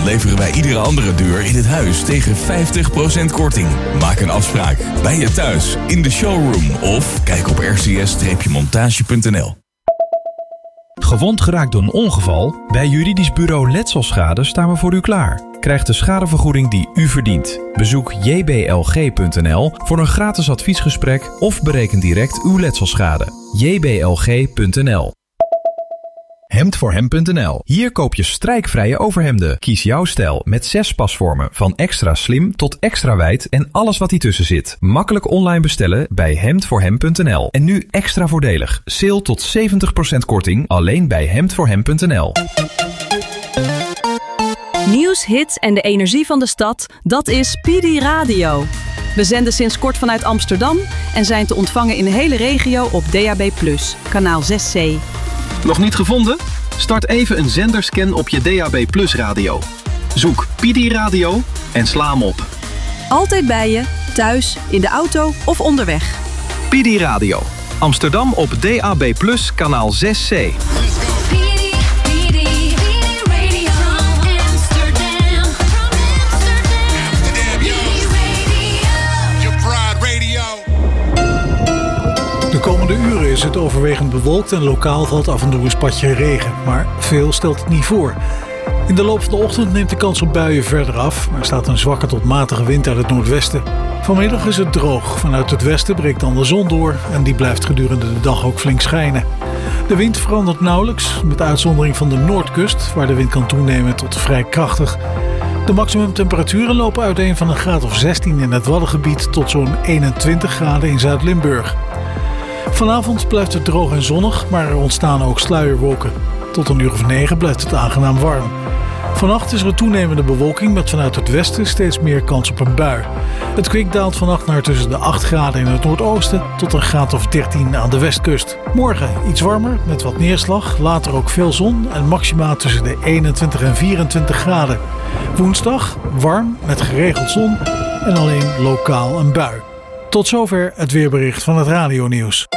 leveren wij iedere andere deur in het huis tegen 50% korting. Maak een afspraak bij je thuis, in de showroom of kijk op rcs-montage.nl. Gewond geraakt door een ongeval? Bij Juridisch Bureau Letselschade staan we voor u klaar. Krijg de schadevergoeding die u verdient. Bezoek jblg.nl voor een gratis adviesgesprek of bereken direct uw letselschade. jblg.nl. Hemdvoorhem.nl. Hier koop je strijkvrije overhemden. Kies jouw stijl met 6 pasvormen. Van extra slim tot extra wijd en alles wat ertussen zit. Makkelijk online bestellen bij Hemdvoorhem.nl. En nu extra voordelig. Sale tot 70% korting alleen bij Hemdvoorhem.nl. Nieuws, hits en de energie van de stad, dat is PD Radio. We zenden sinds kort vanuit Amsterdam en zijn te ontvangen in de hele regio op DAB+, kanaal 6C. Nog niet gevonden? Start even een zenderscan op je DAB+ radio. Zoek PD Radio en sla hem op. Altijd bij je, thuis, in de auto of onderweg. PD Radio. Amsterdam op DAB+, kanaal 6C. De komende uren is het overwegend bewolkt en lokaal valt af en toe een spatje regen. Maar veel stelt het niet voor. In de loop van de ochtend neemt de kans op buien verder af. Er staat een zwakke tot matige wind uit het noordwesten. Vanmiddag is het droog. Vanuit het westen breekt dan de zon door en die blijft gedurende de dag ook flink schijnen. De wind verandert nauwelijks, met uitzondering van de noordkust, waar de wind kan toenemen tot vrij krachtig. De maximumtemperaturen lopen uiteen van een graad of 16 in het Waddengebied tot zo'n 21 graden in Zuid-Limburg. Vanavond blijft het droog en zonnig, maar er ontstaan ook sluierwolken. Tot een uur of 9 blijft het aangenaam warm. Vannacht is er een toenemende bewolking met vanuit het westen steeds meer kans op een bui. Het kwik daalt vannacht naar tussen de 8 graden in het noordoosten tot een graad of 13 aan de westkust. Morgen iets warmer met wat neerslag, later ook veel zon en maxima tussen de 21 en 24 graden. Woensdag warm met geregeld zon en alleen lokaal een bui. Tot zover het weerbericht van het radionieuws.